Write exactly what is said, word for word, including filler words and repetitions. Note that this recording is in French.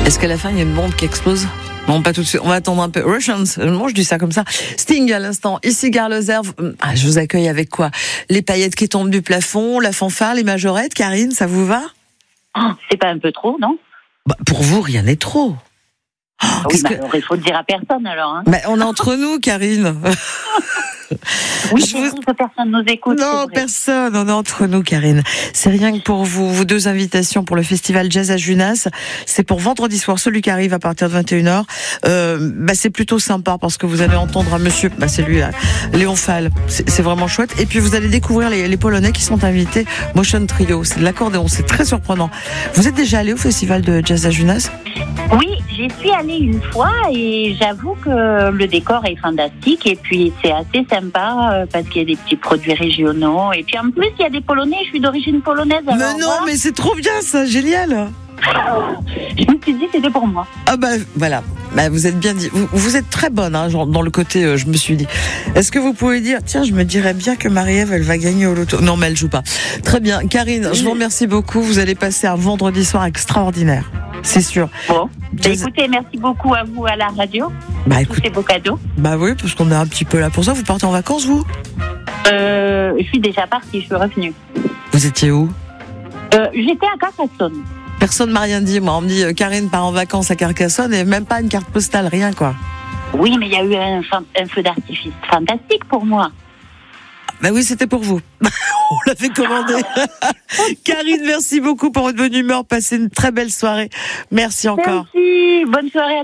Est-ce qu'à la fin, il y a une bombe qui explose ? Non, pas tout de suite. On va attendre un peu. Russians, moi je dis ça comme ça. Sting à l'instant. Ici, Gare Lozère. Ah, je vous accueille avec quoi ? Les paillettes qui tombent du plafond, la fanfare, les majorettes. Karine, ça vous va ? Oh, c'est pas un peu trop, non ? Bah, pour vous, rien n'est trop. Oh, oui, bah, que... alors, il faut le dire à personne alors. Hein. Bah, on est entre nous, Karine. Oui, je c'est vous... vrai que personne nous écoute. Non, personne, on est entre nous, Karine. C'est rien que pour vous. Vos deux invitations pour le festival Jazz à Junas, c'est pour vendredi soir, celui qui arrive à partir de vingt et une heures. Euh, bah, c'est plutôt sympa parce que vous allez entendre un monsieur, bah, c'est lui là, Léon Fall. C'est, c'est vraiment chouette. Et puis vous allez découvrir les, les Polonais qui sont invités, Motion Trio. C'est de l'accordéon, c'est très surprenant. Vous êtes déjà allé au festival de Jazz à Junas ? Oui, j'y suis allée une fois et j'avoue que le décor est fantastique et puis c'est assez sympa parce qu'il y a des petits produits régionaux et puis en plus il y a des Polonais, je suis d'origine polonaise. Alors, mais non, voilà. mais c'est trop bien ça, génial. Je me suis dit c'était pour moi. Ah bah voilà, bah, vous êtes bien dit, vous, vous êtes très bonne hein, genre, dans le côté euh, je me suis dit. Est-ce que vous pouvez dire tiens je me dirais bien que Marie-Ève elle va gagner au loto ? Non mais elle joue pas. Très bien, Karine, je vous remercie beaucoup. Vous allez passer un vendredi soir extraordinaire. C'est sûr. Bon, bah, écoutez, merci beaucoup à vous à la radio. Bah écoute, c'est beaux cadeaux. Bah oui, parce qu'on est un petit peu là pour ça. Vous partez en vacances, vous ? Euh, je suis déjà partie, je suis revenue. Vous étiez où ? euh, J'étais à Carcassonne. Personne m'a rien dit. Moi, on me dit euh, Karine part en vacances à Carcassonne et même pas une carte postale, rien quoi. Oui, mais il y a eu un, un feu d'artifice fantastique pour moi. Bah oui, c'était pour vous. On l'avait commandé. Karine, merci beaucoup pour votre bonne humeur. Passez une très belle soirée. Merci encore. Merci. Bonne soirée à